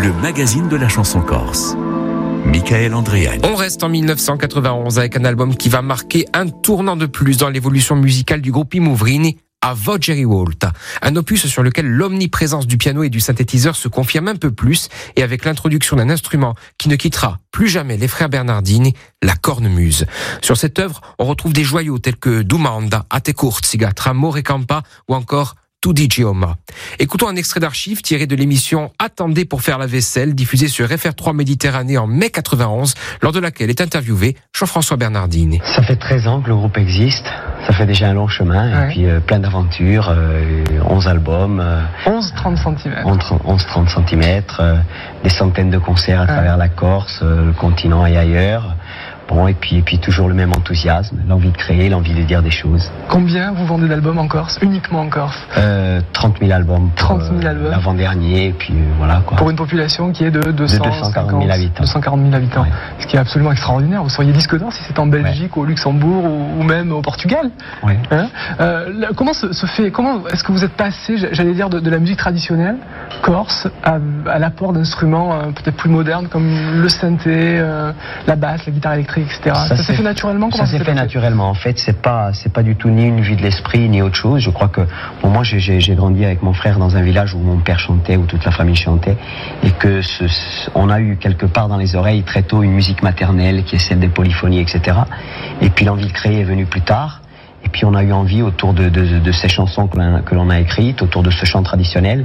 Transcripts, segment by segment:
le magazine de la chanson corse. Michael Andréani. On reste en 1991 avec un album qui va marquer un tournant de plus dans l'évolution musicale du groupe I Mouvrini, A Voce Rivolta. Un opus sur lequel l'omniprésence du piano et du synthétiseur se confirme un peu plus, et avec l'introduction d'un instrument qui ne quittera plus jamais les frères Bernardini, la cornemuse. Sur cette œuvre, on retrouve des joyaux tels que Dumanda, Ate Kurziga, Tramore Campa ou encore Tudigioma. Écoutons un extrait d'archives tiré de l'émission Attendez pour faire la vaisselle, diffusée sur FR3 Méditerranée en mai 91, lors de laquelle est interviewé Jean-François Bernardini. Ça fait 13 ans que le groupe existe, ça fait déjà un long chemin, et puis plein d'aventures, 11 albums. 11-30 cm. 11-30 cm, des centaines de concerts à travers la Corse, le continent et ailleurs. Bon, et puis toujours le même enthousiasme, l'envie de créer, l'envie de dire des choses. Combien vous vendez d'albums en Corse, uniquement en Corse? 30 000 albums. 30 000 albums. L'avant-dernier, et puis voilà quoi. Pour une population qui est de 240 000 habitants. 240 000 habitants. Ouais. Ce qui est absolument extraordinaire. Vous seriez disque d'or si c'est en Belgique, au Luxembourg ou même au Portugal. Ouais. Hein, comment est-ce que vous êtes passé, j'allais dire, de la musique traditionnelle corse à l'apport d'instruments peut-être plus modernes comme le synthé, la basse, la guitare électrique, etc. Ça s'est fait naturellement? Ça s'est fait naturellement. En fait, c'est pas du tout ni une vue de l'esprit ni autre chose. Je crois que pour moi, j'ai grandi avec mon frère dans un village où mon père chantait, où toute la famille chantait, et que on a eu quelque part dans les oreilles très tôt une musique maternelle qui est celle des polyphonies, etc. Et puis l'envie de créer est venue plus tard. Et puis on a eu envie, autour de ces chansons que l'on a écrites, autour de ce chant traditionnel,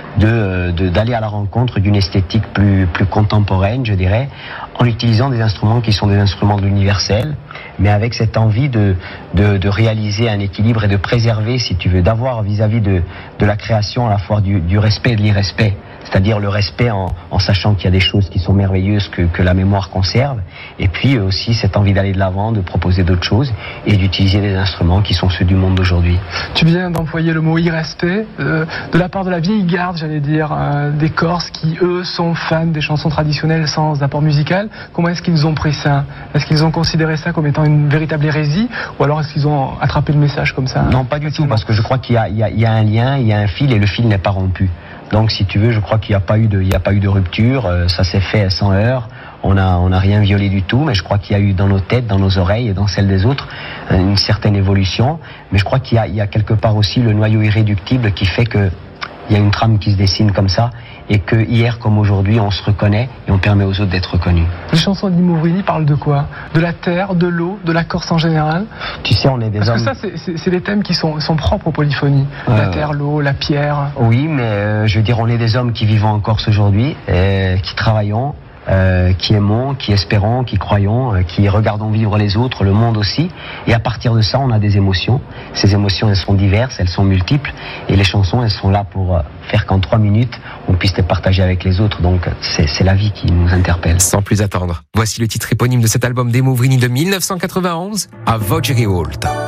d'aller à la rencontre d'une esthétique plus contemporaine, je dirais, en utilisant des instruments qui sont des instruments de l'universel, mais avec cette envie de réaliser un équilibre et de préserver, si tu veux, d'avoir vis-à-vis de la création à la fois du respect et de l'irrespect. C'est-à-dire le respect en sachant qu'il y a des choses qui sont merveilleuses que la mémoire conserve, et puis aussi cette envie d'aller de l'avant, de proposer d'autres choses et d'utiliser des instruments qui sont ceux du monde d'aujourd'hui. Tu viens d'employer le mot irrespect de la part de la vieille garde, j'allais dire, des Corses qui, eux, sont fans des chansons traditionnelles sans apport musical. Comment est-ce qu'ils ont pris ça? Est-ce qu'ils ont considéré ça comme étant une véritable hérésie, ou alors est-ce qu'ils ont attrapé le message comme ça? Non, pas du tout, parce que je crois qu'il y a un lien, il y a un fil, et le fil n'est pas rompu. Donc, si tu veux, je crois qu'il n'y a pas eu de rupture. Ça s'est fait sans heurts. On n'a rien violé du tout, mais je crois qu'il y a eu dans nos têtes, dans nos oreilles et dans celles des autres une certaine évolution. Mais je crois qu'il y a quelque part aussi le noyau irréductible qui fait que il y a une trame qui se dessine comme ça, et que hier comme aujourd'hui, on se reconnaît et on permet aux autres d'être reconnus. Les chansons d'I Mouvrini parlent de quoi? De la terre, de l'eau, de la Corse en général? Tu sais, on est des hommes... Parce que ça, c'est des thèmes qui sont propres aux polyphonies. La terre, l'eau, la pierre... Oui, mais je veux dire, on est des hommes qui vivons en Corse aujourd'hui, qui travaillons, qui aimons, qui espérons, qui croyons, qui regardons vivre les autres, le monde aussi. Et à partir de ça, on a des émotions. Ces émotions, elles sont diverses, elles sont multiples. Et les chansons, elles sont là pour faire qu'en 3 minutes, on puisse les partager avec les autres. Donc, c'est la vie qui nous interpelle. Sans plus attendre, voici le titre éponyme de cet album d'I Mouvrini de 1991, A Voce Rivolta.